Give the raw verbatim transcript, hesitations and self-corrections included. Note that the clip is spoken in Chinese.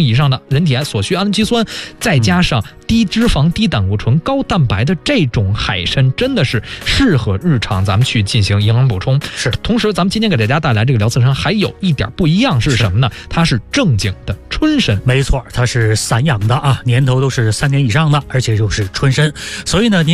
以上的人体所需氨基酸，再加上低脂肪、低胆固醇、高蛋白的这种海参，真的是适合日常咱们去进行营养补充。 是， 同时咱们今天给大家带来这个辽刺参还有一点不一样是什么呢？它是正经的春参。 没错，它是散养的啊，年头都是三年以上的，而且又是春参，所以呢。